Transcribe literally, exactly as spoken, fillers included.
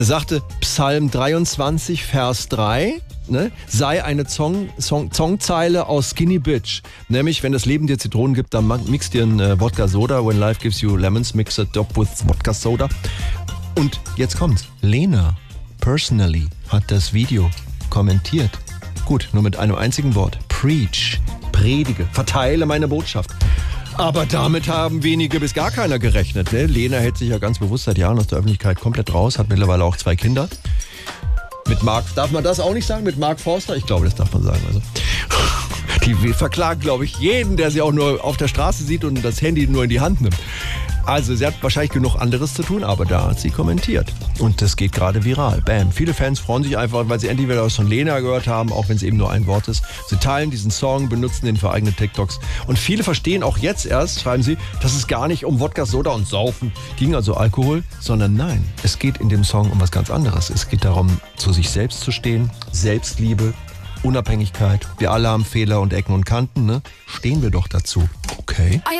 sagte Psalm dreiundzwanzig, Vers drei, ne, sei eine Song, Song, Songzeile aus Skinny Bitch. Nämlich, wenn das Leben dir Zitronen gibt, dann mix dir einen äh, Wodka Soda. When life gives you lemons, mix it up with Wodka Soda. Und jetzt kommt's. Lena, personally, hat das Video kommentiert. Gut, nur mit einem einzigen Wort. Preach, predige, verteile meine Botschaft. Aber damit haben wenige bis gar keiner gerechnet. Ne? Lena hält sich ja ganz bewusst seit Jahren aus der Öffentlichkeit komplett raus, hat mittlerweile auch zwei Kinder. Mit Mark, darf man das auch nicht sagen? Mit Mark Forster? Ich glaube, das darf man sagen. Also, die verklagen, glaube ich, jeden, der sie auch nur auf der Straße sieht und das Handy nur in die Hand nimmt. Also sie hat wahrscheinlich genug anderes zu tun, aber da hat sie kommentiert. Und das geht gerade viral. Bam. Viele Fans freuen sich einfach, weil sie endlich wieder was von Lena gehört haben, auch wenn es eben nur ein Wort ist. Sie teilen diesen Song, benutzen den für eigene TikToks. Und viele verstehen auch jetzt erst, schreiben sie, dass es gar nicht um Wodka, Soda und Saufen ging, also Alkohol, sondern nein, es geht in dem Song um was ganz anderes. Es geht darum, zu sich selbst zu stehen, Selbstliebe, Unabhängigkeit. Wir alle haben Fehler und Ecken und Kanten, ne? Stehen wir doch dazu. Okay.